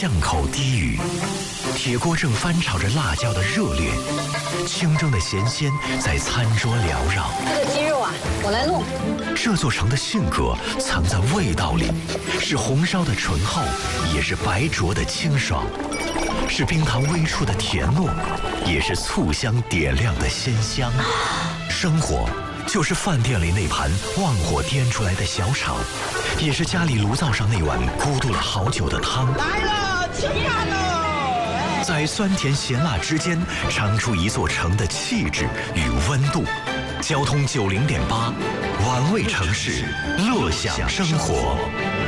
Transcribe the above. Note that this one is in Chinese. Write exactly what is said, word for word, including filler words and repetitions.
巷口低语，铁锅正翻炒着辣椒的热烈，清蒸的咸鲜在餐桌缭绕。 这个鸡肉啊，我来弄。 这座城的性格藏在味道里，是红烧的醇厚，也是白灼的清爽，是冰糖微出的甜糯，也是醋香点亮的鲜香。生活就是饭店里那盘旺火颠出来的小炒，也是家里炉灶上那碗咕嘟了好久的汤。 来了，起饭喽！ 在酸甜咸辣之间，尝出一座城的气质与温度。交通九零点八，玩味城市，乐享生活。